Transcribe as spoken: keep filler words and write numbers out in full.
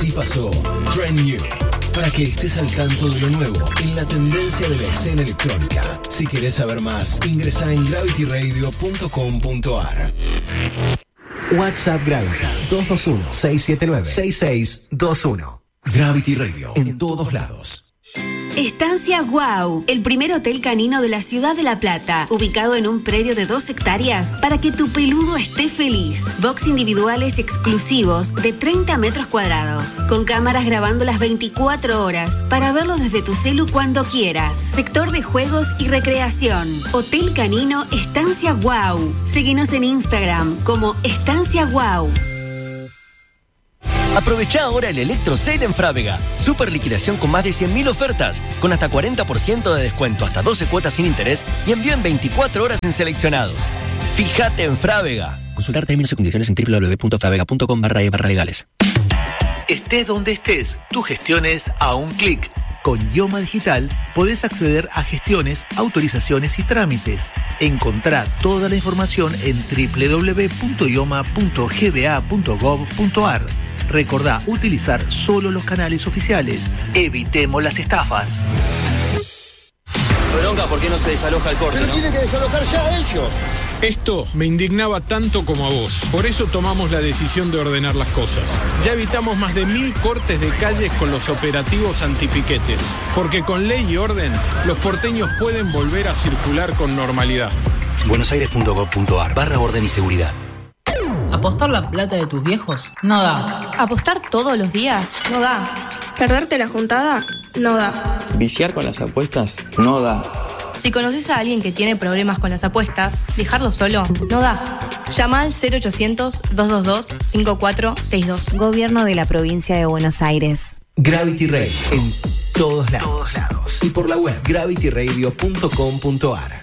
Así pasó Trend New, para que estés al tanto de lo nuevo en la tendencia de la escena electrónica. Si querés saber más, ingresa en gravity radio punto com punto a r. WhatsApp Gravity dos dos uno, seis siete nueve, seis seis dos uno. Gravity Radio en todos lados. Estancia Wow, el primer hotel canino de la ciudad de La Plata, ubicado en un predio de dos hectáreas para que tu peludo esté feliz. Box individuales exclusivos de treinta metros cuadrados, con cámaras grabando las veinticuatro horas para verlo desde tu celu cuando quieras. Sector de juegos y recreación. Hotel Canino Estancia Wow. Seguinos en Instagram como Estancia Wow. Aprovecha ahora el Electro Sale en Frávega. Super liquidación con más de cien mil ofertas, con hasta cuarenta por ciento de descuento, hasta doce cuotas sin interés y envío en veinticuatro horas en seleccionados. Fíjate en Frávega. Consultar términos y condiciones en doble u doble u doble u punto fravega punto com barra e barra legales. Estés donde estés, tu gestión es a un clic. Con Ioma Digital podés acceder a gestiones, autorizaciones y trámites. Encontrá toda la información en doble u doble u doble u punto ioma punto g b a punto gov punto a r. Recordá utilizar solo los canales oficiales. Evitemos las estafas. Bronca, ¿por qué no se desaloja el corte? Pero ¿no? tienen que desalojar ya ellos. Esto me indignaba tanto como a vos. Por eso tomamos la decisión de ordenar las cosas. Ya evitamos más de mil cortes de calles con los operativos antipiquetes. Porque con ley y orden, los porteños pueden volver a circular con normalidad. buenosaires punto gov punto a r barra orden y seguridad. ¿Apostar la plata de tus viejos? No da. ¿Apostar todos los días? No da. ¿Perderte la juntada? No da. ¿Viciar con las apuestas? No da. Si conoces a alguien que tiene problemas con las apuestas, dejarlo solo no da. Llama al cero ochocientos, dos dos dos, cinco cuatro seis dos. Gobierno de la Provincia de Buenos Aires. Gravity Radio en todos lados. Todos lados. Y por la web gravity radio punto com punto a r.